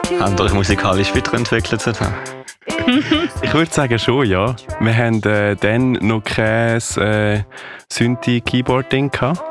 Habt ihr euch musikalisch weiterentwickelt seitdem? Ich würde sagen schon, ja. Wir haben dann noch kein Synthi-Keyboard-Ding gehabt.